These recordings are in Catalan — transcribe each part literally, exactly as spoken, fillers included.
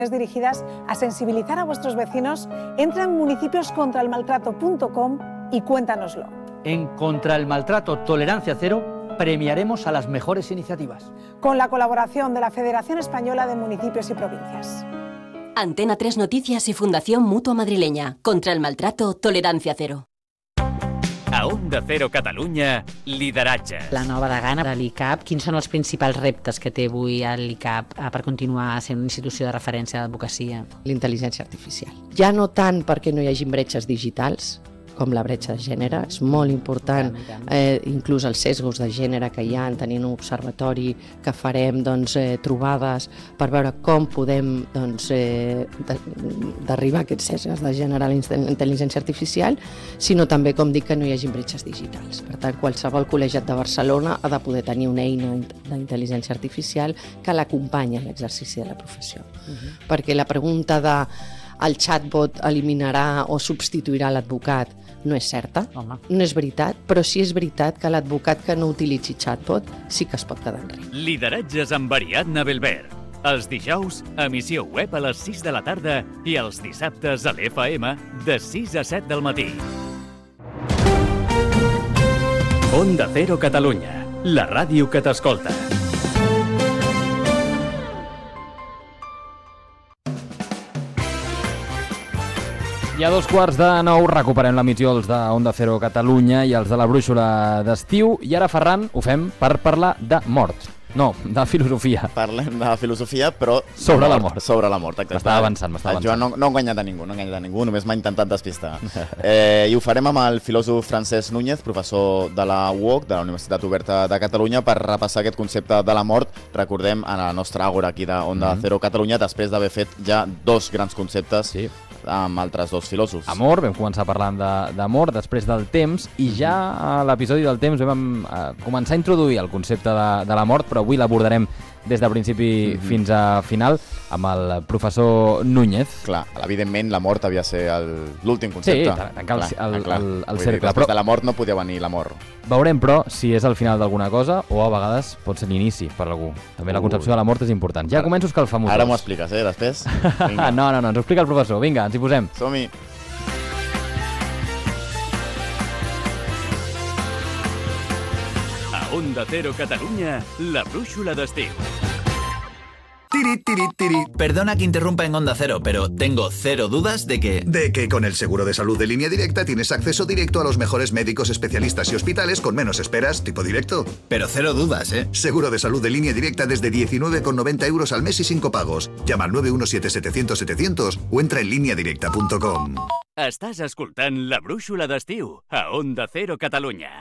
dirigidas a sensibilizar a vuestros vecinos, entra en municipios contra el maltrato punto com y cuéntanoslo. En Contra el Maltrato Tolerancia Cero premiaremos a las mejores iniciativas. Con la colaboración de la Federación Española de Municipios y Provincias. Antena tres Noticias y Fundación Mutua Madrileña. Contra el Maltrato Tolerancia Cero. A Onda Cero Catalunya, lideratge. La nova degana de l'I C A P, quins són els principals reptes que té avui l'I C A P per continuar sent una institució de referència d'advocacia? L'intel·ligència artificial. Ja no tant perquè no hi hagi bretxes digitals, com la bretxa de gènere, és molt important, eh, inclús els sesgos de gènere que hi ha, tenint un observatori que farem doncs, eh, trobades per veure com podem doncs, eh, derribar aquests sesgos de gènere a la intel·ligència artificial, sinó també, com dic, que no hi hagi bretxes digitals. Per tant, qualsevol col·legiat de Barcelona ha de poder tenir una eina d'intel·ligència artificial que l'acompanya en l'exercici de la professió. Uh-huh. Perquè la pregunta de el chatbot eliminarà o substituirà l'advocat no és certa, Home. no és veritat, però sí és veritat que l'advocat que no utilitzi chatbot sí que es pot quedar enrere. Lideratges amb Ariadna Belbert. Els dijous, emissió web a les sis de la tarda i els dissabtes a l'F M de sis a set del matí. Onda Cero Catalunya, la ràdio que t'escolta. I a dos quarts de nou recuperem l'emissió dels de Onda Cero Catalunya i els de la brúixola d'estiu. I ara, Ferran, ho fem per parlar de mort. No, de filosofia. Parlem de filosofia, però... Sobre la mort. Sobre la mort, exacte. M'estava avançant, m'estava avançant. Jo no, no he enganyat a ningú, no he enganyat a ningú, només m'ha intentat despistar. eh, I ho farem amb el filòsof Francesc Núñez, professor de la U O C, de la Universitat Oberta de Catalunya, per repassar aquest concepte de la mort. Recordem, a la nostra àgora aquí de Onda mm-hmm. Cero Catalunya, després d'haver fet ja dos grans conceptes sí. amb altres dos filòsofs. Amor, vam començar parlant d'amor, de, després del temps, i ja a l'episodi del temps vam eh, començar a introduir el concepte de, de la mort, però avui l'abordarem des de principi mm-hmm. fins a final amb el professor Núñez. Clar, evidentment la mort havia de ser l'últim concepte. Sí, tancar el, el, el, el, el cercle. Dir, després però... de la mort no podia venir l'amor. Veurem, però, si és el final d'alguna cosa o a vegades pot ser l'inici per algú. També uh. la concepció de la mort és important. Ja començo a escalfar motors. Ara m'ho expliques, eh, després? no, no, no, ens ho explica el professor. Vinga, ens hi posem. Som-hi. Onda Cero Catalunya, la brúixola d'estiu. Tiri, tiri, tiri. Perdona que interrumpa en Onda Cero, pero tengo cero dudas de que... De que con el seguro de salud de Línea Directa tienes acceso directo a los mejores médicos, especialistas y hospitales con menos esperas, tipo directo. Pero cero dudas, ¿eh? Seguro de salud de Línea Directa desde diecinueve con noventa euros al mes y sin copagos. Llama al nueve uno siete setecientos setecientos o entra en línea directa punto com. Estàs escoltant la brúixola d'estiu a Onda Cero Catalunya.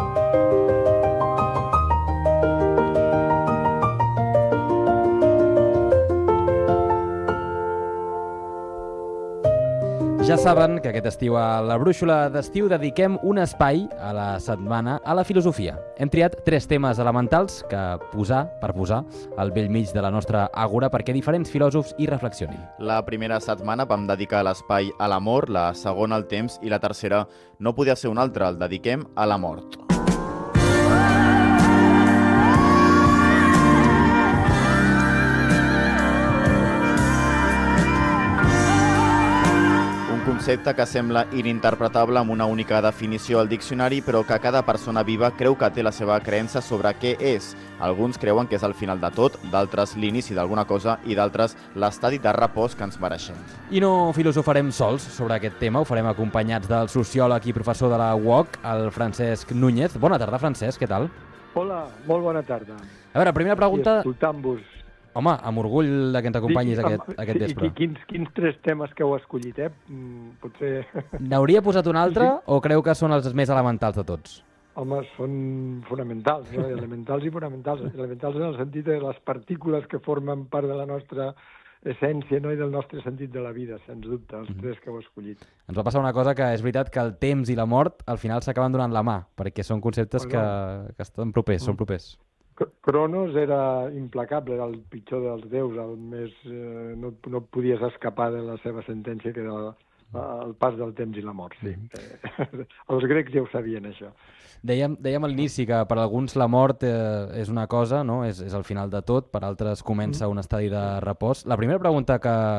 Ja saben que aquest estiu a la brúixola d'estiu dediquem un espai a la setmana a la filosofia. Hem triat tres temes elementals que posar, per posar, al bell mig de la nostra àgora perquè diferents filòsofs hi reflexionin. La primera setmana vam dedicar l'espai a l'amor, la segona al temps i la tercera no podia ser una altra, el dediquem a la mort. Concepte que sembla ininterpretable amb una única definició al diccionari, però que cada persona viva creu que té la seva creença sobre què és. Alguns creuen que és el final de tot, d'altres l'inici d'alguna cosa i d'altres l'estadi de repòs que ens mereixem. I no filosofarem sols sobre aquest tema, ho farem acompanyats del sociòleg i professor de la U O C, el Francesc Núñez. Bona tarda, Francesc, què tal? Hola, molt bona tarda. A veure, primera pregunta... I escoltant-vos. Home, amb orgull de que ens acompanyis sí, aquest, aquest vespre. I quins, quins tres temes que heu escollit, eh? Potser... N'hauria posat un altre sí. o creu que són els més elementals de tots? Home, són fonamentals, no? Elementals i fonamentals. Elementals en el sentit de les partícules que formen part de la nostra essència, no? I del nostre sentit de la vida, sens dubte, els mm-hmm. tres que heu escollit. Ens va passar una cosa que és veritat que el temps i la mort al final s'acaben donant la mà, perquè són conceptes bueno, que, que estan propers, mm. són propers. Cronos era implacable, era el pitjor dels déus, el més, eh, no, no podies escapar de la seva sentència, que era el pas del temps i la mort, sí. Eh, els grecs ja ho sabien, això. Dèiem, dèiem a l'inici que per alguns la mort eh, és una cosa, no? és, és el final de tot, per altres comença un estadi de repòs. La primera pregunta que,